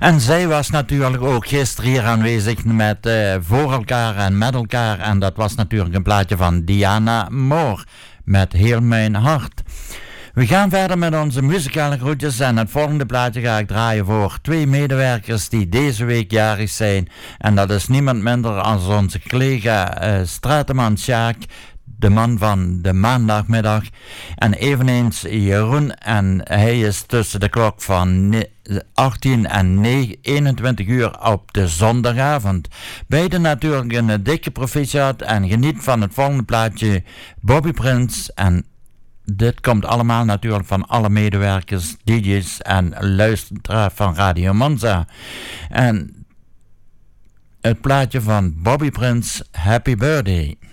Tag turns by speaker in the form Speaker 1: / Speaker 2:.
Speaker 1: En zij was natuurlijk ook gisteren hier aanwezig met Voor elkaar en met elkaar. En dat was natuurlijk een plaatje van Diana Moore met Heel mijn hart. We gaan verder met onze muzikale groetjes en het volgende plaatje ga ik draaien voor 2 medewerkers die deze week jarig zijn. En dat is niemand minder dan onze collega Strateman Sjaak, de man van de maandagmiddag. En eveneens Jeroen, en hij is tussen de klok van 18 en 21 uur op de zondagavond. Beide natuurlijk een dikke proficiat en geniet van het volgende plaatje Bobby Prince. En dit komt allemaal natuurlijk van alle medewerkers, DJ's en luisteraars van Radio Monza. En het plaatje van Bobby Prince, Happy Birthday.